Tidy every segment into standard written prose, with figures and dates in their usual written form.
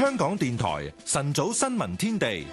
香港電台晨早新聞天地，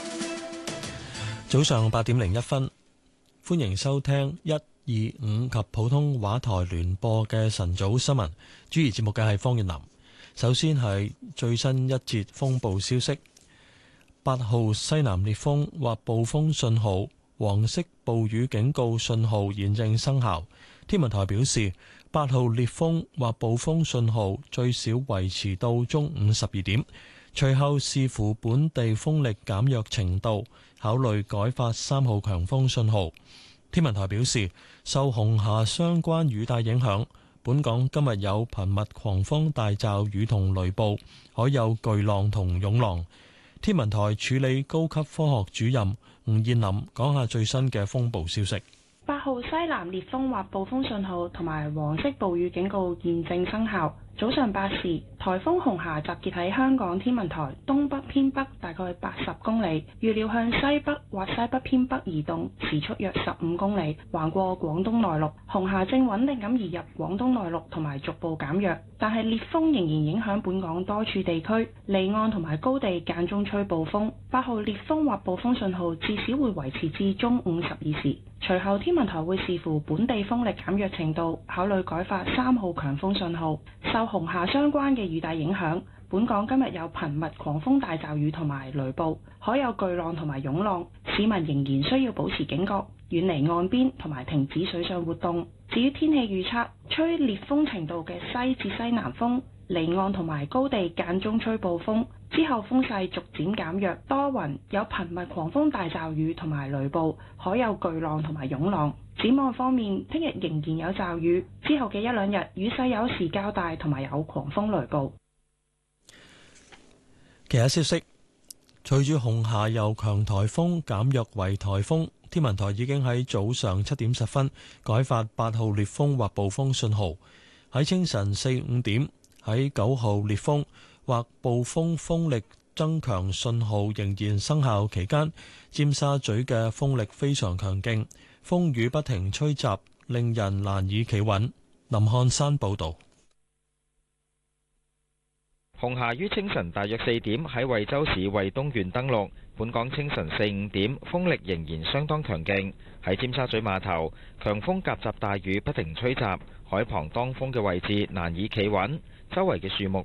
早上8點01分，歡迎收聽1、2、5及普通話台聯播嘅晨早新聞。主持節目嘅係方月林。首先係最新一節風暴消息：8號西南烈風或暴風信號、黃色暴雨警告信號現正生效。天文台表示，8號烈風或暴風信號最少維持到中午12點，隨後視乎本地風力減弱程度，考慮改發3號強風信號。天文台表示，受紅霞相關雨帶影響，本港今日有頻密狂風大驟雨同雷暴，可有巨浪同湧浪。天文台處理高級科學主任吳燕林講下最新嘅風暴消息。 8號西南烈風或暴風信號同埋黃色暴雨警告現正生效。早上8時，颱風紅霞集結喺香港天文台東北偏北大概80公里，預料向西北或西北偏北移動，時速約15公里，橫過廣東內陸。紅霞正穩定咁移入廣東內陸同埋逐步減弱，但係烈風仍然影響本港多處地區，離岸同埋高地間中吹暴風。8號烈風或暴風信號至少會維持至中午12時。隨後天文台會視乎本地風力減弱程度，考慮改發3號強風信號。受紅霞相關嘅雨帶影響，本港今日有頻密狂風大驟雨同埋雷暴，可有巨浪同埋湧浪，市民仍然需要保持警覺，遠離岸邊同埋停止水上活動。至於天氣預測，吹烈風程度嘅西至西南風，離岸同埋高地間中吹暴風，之後風勢逐漸減弱，多雲，有頻密狂風大驟雨同埋雷暴，可有巨浪同埋湧浪。展望方面，聽日仍然有驟雨，之後嘅1、2日雨勢有時較大，同埋有狂風雷暴。 其他消息，隨住紅霞由強颱風減弱為颱風，天文台已經喺早上7點10分改發8號烈風或暴風信號。喺清晨4、5點，喺9號烈風或暴風風力增強信號仍然生效期間，尖沙咀嘅風力非常強勁，風雨不停吹襲，令人難以企穩。林漢山報導。 紅霞於清晨大約4點喺惠州市惠東縣登陸，本港清晨4、5點風力仍然相當強勁。喺尖沙咀碼頭，強風夾雜大雨不停吹襲，海旁當風嘅位置難以企穩，周圍嘅樹木